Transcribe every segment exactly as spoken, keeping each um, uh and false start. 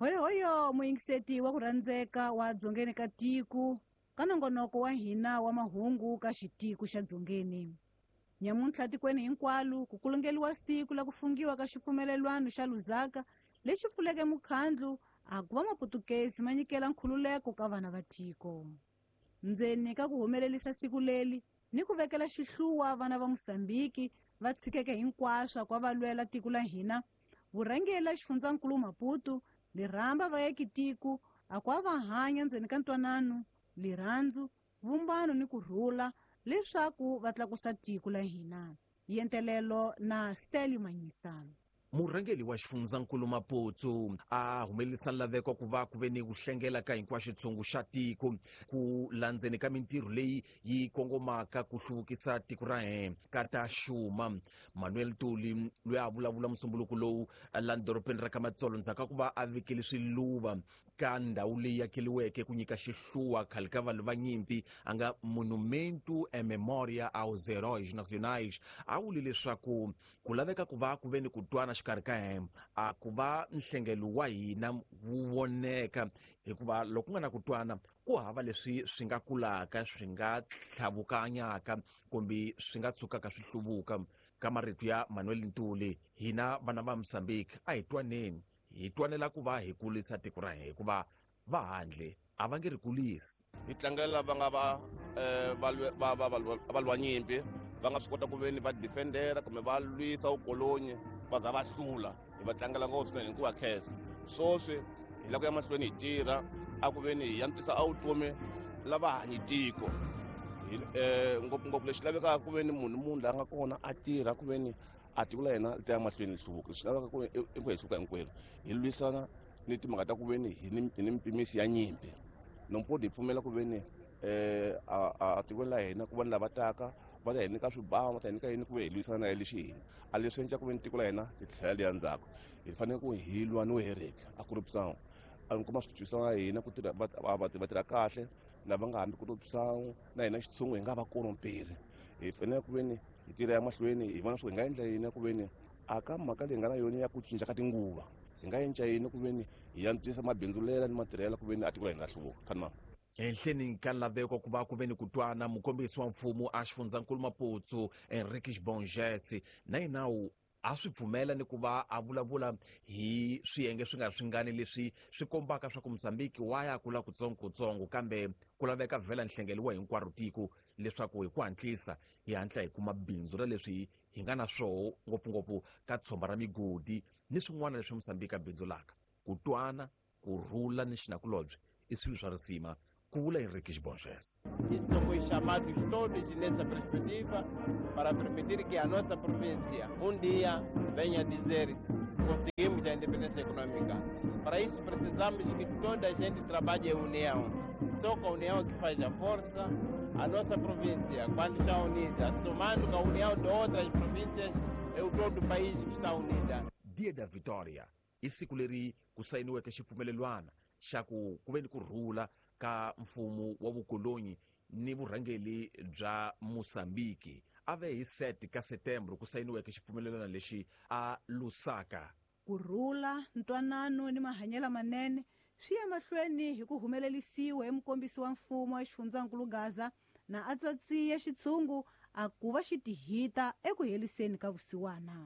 Hoyohoyo muingiseti wa kurandzeka wa dzongeni ka tiku ka nongonoko wa hina wa mahungu ka xitiku xa dzongeni. Nyamuntlha tikweni hinkwalu ku kulungeliwa siku la kufungiwa ka xipfumelelwano xa Lusaka lexi pfuleke mukhandlu a ku va maputukezi ma nyikela nkhululeko ka vana va tiko. Ndzeni ka ku humelelisa siku leli ni ku vekela xihluwa vana va Musambiki va tshikeke hinkwaswo kwa valwela tiko la hina, vurhangeri la xifundzankulu Maputo liramba vaakitiko akwa va hanya ndzeni ka ntwanano, lirhandzu, vumbano ni kurhula leswaku va tlakusa tiko la hina. Yentelelo na Steli Manyisa. Murhangeli wa xifundzankulu Maputo a humelelisa nlaveko ku va ku ve ni ku hlengela ka hinkwaswo xitshungu xa tiko ku landzeni ka mintirho leyi yi kongomaka ku hluvukisa tiko ra hina ka ta xuma. Manuel Tuli loyi a vulavula musumbuluku lowu lani doropeni ra ka Matsolo ndzhaku ku va a vekele swiluva ka ndhawu leyi yakeliweke ku nyika xihluwa khale ka vanhu va nyimpi a nga monumento e memoria aos heróis nacionais, a vuli leswaku ku laveka ku va ku ve ni ku twana xikarhi ka hina a ku va nhlengelo wa hina wu voneka hikuva loko ku nga na ku twana ku hava leswi swi nga kulaka swi nga tlhavukanyaka kumbe swi nga tshukaka swi hluvuka. Ka marito ya Manuel Ntuli, hina vana va Mozambique a hi twaneni, hi twanela ku va hi kulisa tiko ra hina hikuva va handle a va nge ri kulisi. Hi tlangela lava nga va valwanyimpi va nga swi kota ku ve ni va defendera kumbe va lwisa ukolonyi va za va hlula, hi va tlangela ngopfu swinene hi ku va khensa. Swoswi hi la ku ya mahlweni hi tirha a ku ve ni hi yantswisa a vutomi lava hanyi tiko. Ngopfungopfu lexi lavekaka ku ve ni munhu munhu la nga kona a tirha ku ve ni a tiko la hina li ta ya mahlweni li hluvuka. Swi laveka ku i ku hi hluka hinkwerhu hi lwisana ni timhaka ta ku ve ni hi ni mpimisi ya nyimpi. Nompodi hi pfumela ku ve ni a tiko la hina ku va ni lava taka va ta hi nyika swibamu, va ta hi nyika yini ku ve hi lwisana na lexi hina a leswi endla ku ve ni tiko la hina hi tlhela liya ndzhaku. Hi fanele ku hi lwa no hereka a ku ri pusangu a ni kuma switwisana hina ku tirha va tirha kahle lava nga hambi ku ri pusangu na hina xitshungu hi nga va koromperi. Hi fanele ku ve ni hi tirha ya mahlweni hi vona swi hi nga endla yini ku ve ni a ka mhaka leyi nga na yona ya ku cinca ka tinguva hi nga endla yini ku ve ni hi yantswisa mabindzulela ni matirhela ku ve ni a tiko la hina hluvuka kanima. Ehenhleni ka laveko ku va ku ve ni ku twana, mukombisi wa mfumo a xifundzankulu Maputo Henrique Bonjesi na yinawu a swi pfumela ni ku va a vulavula hi swiyenge swi nga swingani leswi swi kombaka swa ku Mozambique wa ya kula kutsongokutsongo, kambe ku laveka vhela nhlengelo wa hinkwaro tiko leswaku hi ku hantlisa hi hatla hi kuma bindzu ra leswi hi nga na swoho ngopfungopfu ka tshomba ra migodi ni swin'wana leswi Mozambique a bindzulaka. Ku twana, ku rhula ni xinakulobye i swilo swa risima, ku vula Henrique Bonjesi. Isso foi chamados todos nessa perspectiva para permitir que a nossa província um dia venha dizer conseguimos a independência econômica. Para isso precisamos que toda a gente trabalhe em união. Só com a união que faz a força. A nossa província, quando está unida, somando com a união de outras províncias, é o todo o país que está unida. Dia da Vitória, i siku leri ku sayiniweke xipfumelelwana xa ku ku ve ni ku rhula ka mfumo wa vukolonyi ni vurhangeli bya Mozambique. A ve hi sete ka Setembro ku sayiniweke xipfumelelwana lexi a Lusaka. Kurhula, ntwanano ni mahanyela manene swi ya mahlweni hi ku humelelisiwa hi mukombisi wa mfumo wa xifundzankulu Gaza na a tsatsiya xitshungu a ku va xi tihita eku heliseni ka vusiwana.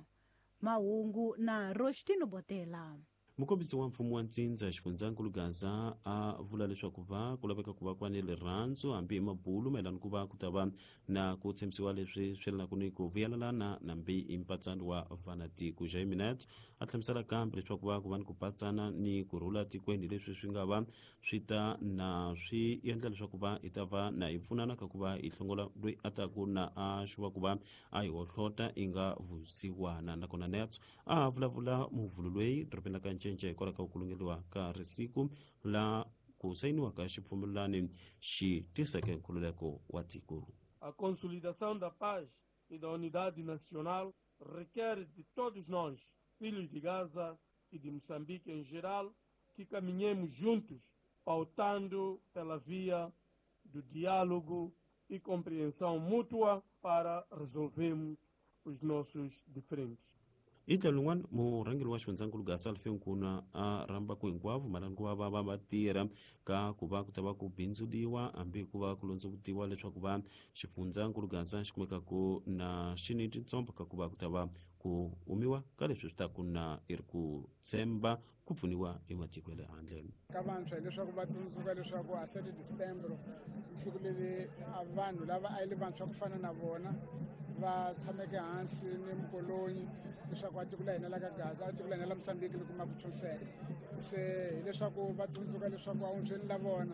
Mahungu na Rostino Botela. Mukombisi wa mfumo wa ntsindza xifundzankulu Gaza a vula leswaku va ku laveka ku va ku va ni rirhandzu hambi emabulu mayelana ku va ku ta va na ku tshembisiwa leswi swi yelanaka ni ku vuyelelana nambi hi mpatsano wa vanatiko. Jair Minnaert a hlamusela kambe leswaku va ku va ni ku patsana ni ku rhula tikweni leswi swi nga va swi ta na swi endla leswaku va hi ta va na hi pfunana ka ku va hi hlongola loyi a taku na a xuva ku va a hi hohlota i nga vusiwana. Nakona Nets a vulavula muvhulu loyi doropeni la ka Ncence hikwalaho ka ku kulungeliwa ka risiku la ku sayiniwa ka xipfumelelani xi tiseke nkhululeko wa tiko. A consolidação da paz e da unidade nacional requer de todos nós, filhos de Gaza e de Moçambique em geral, que caminhemos juntos, pautando pela via do diálogo e compreensão mútua para resolvermos os nossos diferentes. italungwan murangeli wa xifundzakulu Gasa Alfeu Nkuna a ramba ku hinkwavu malani ku va va va va tirha ka ku va ku ta va ku bindzuliwa hambi ku va ku londzokutiwa leswaku va xifundzakulu Gasa xi kumekaku na xiniti ntsombo ka ku va ku ta va ku umiwa ka leswi swi taku na iri ku tshemba ku pfuniwa ematiko ya le handle ka vantshwa leswaku va tsundzuka leswaku a sete December siku leri vanhu lava a yi le vantshwa ku fana na vona va tshameke hansi ni mukolonyi leswaku a tiko la hina la ka Gaza a tiko la hina la Mozambique li kuma ku chuliseka se hileswaku va tsundzuka leswaku a undzweni la vona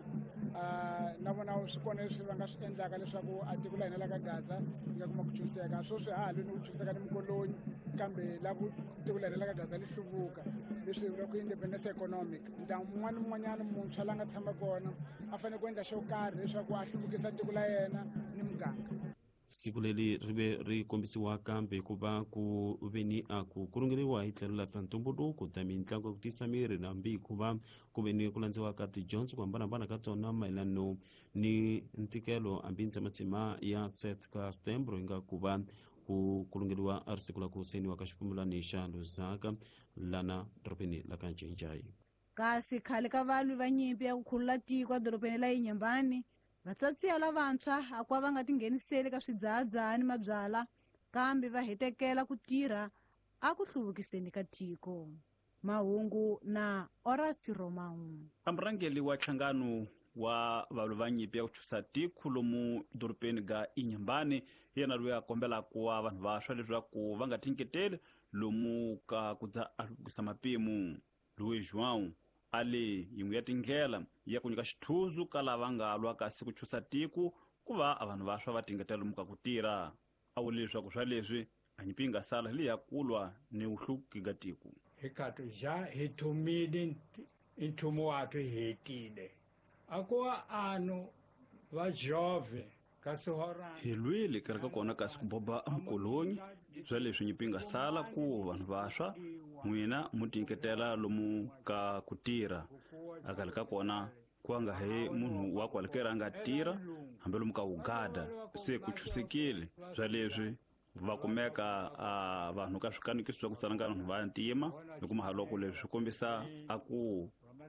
na vona swi kona leswi va nga swi endlaka leswaku a tiko la hina la ka Gaza li nga kuma ku chuliseka swo swi hali ni ku chuliseka ni mukolonyi kambe la ku tiko la hina la ka Gaza li hluvuka leswi vula ku independence economic ndyangu mun'wana ni mun'wanyana muntshwa la nga tshama kona a fanele ku endla xo karhi leswaku a hluvukisa tiko la yena ni muganga. siku leri ri ve ri kombisiwa kambe ku va ku veni a ku kurungeriwa hi tlhelo la ta ntumbuluko ta mitlangu ya ku tisa miri na hambi ku va ku veni ku landziwa ka tidyondzo ku hambanahambana ka tona mayelano ni ntikelo hambi ntshematsema ya set ka Stembro hi nga ku va ku kurungeriwa a ri siku la ku seniwa ka xipumulani xa Lusaka lana dorobeni la ka Ncenjayi. kasi khale ka valwi va nyimpi ya ku khulula tiko dorobeni la Inyembani vatsatsiya lavantshwa a kuva va nga tingheniseli ka swidzahadzahani ni mabyala kambe va hetekela ku tirha a ku hluvukiseni ka tiko. Mahungu na Orasi Romawu. Amrangeli wa nhlangano wa valwi va nyimpi ya ku chusa tiko lomu dorobeni ga Inyembani yena loyi a kombela kuwa vanhu vaswa leswaku va nga tinyiketeli lomu ka ku dza alukisa mapimu. Luiz João ali yin'we ya tindlela ya ku nyika xithuzu ka lava nga lwa kasi ku chusa tiko ku va vanhu vaswa va tingetela lomu ka ku tirha. A vule leswaku swa leswi a nyimpi yi nga sala leyi ya kulwa ni vuhluki ka tiko. Hi katu ja hi thumile nchumu wathu hi hetile a kuva anu va jove kasi hora hi lwile ka rika kona kasi ku boba amkolonyi swa leswi nyimpi yi nga sala ku vanhu vaswa n'wina mu tinyiketela lomu ka ku tirha a kale ka kona ku nga he munhu wa kwalekera a nga tirha hambi lomu ka ugada se ku chusekile swa leswi va kumeka a vanhu ka swikanekisiwa ku tsalangana vanhu va ntima hi ku mahaloko leswi swi kombisa a ku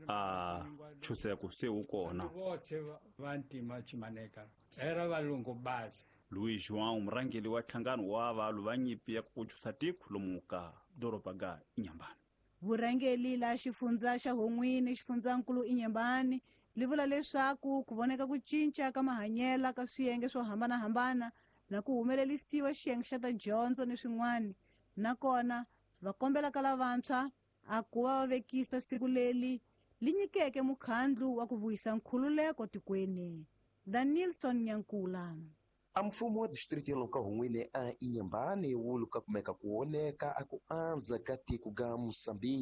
a chuseko se wu kona. Va ntima chimaneka era valungu basi. Luiz João murangeli wa nhlangano wa valwi va nyimpi ya ku chusa tiko lomu ka doroba ga Inyembani. Vurangeli la xifundza xa Hongwini xifundzankulu Inyembani li vula leswaku ku voneka ku cinca ka mahanyela ka swiyenge swo hambanahambana na ku humelelisiwa xiyenge xa ta dyondzo ni swin'wana nakona va kombela ka lavantshwa a ku va va vekisa siku leli li nyikeke mukhandlu wa ku vuyisa nkhululeko tikweni. Danielson Nyankula. A mfumo wa distrito ya loka Hongwini a Inyembani wu luka kumeka kuoneka a ku anza ka tiko ga Mozambique